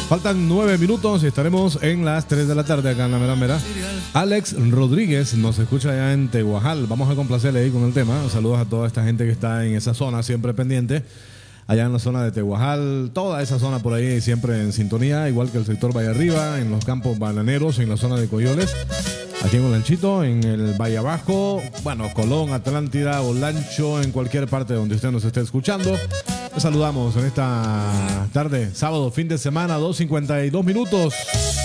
Faltan 9 minutos y estaremos en las 3 de la tarde acá en la Mera Mera. Alex Rodríguez nos escucha allá en Tehuajal. Vamos a complacerle ahí con el tema. Saludos a toda esta gente que está en esa zona, siempre pendiente. Allá en la zona de Tehuajal, toda esa zona por ahí siempre en sintonía, igual que el sector Valle Arriba, en los campos bananeros, en la zona de Coyoles, aquí en Olanchito, en el Valle Abajo, bueno, Colón, Atlántida, Olancho, en cualquier parte donde usted nos esté escuchando. Les saludamos en esta tarde, sábado, fin de semana, 2:52 minutos.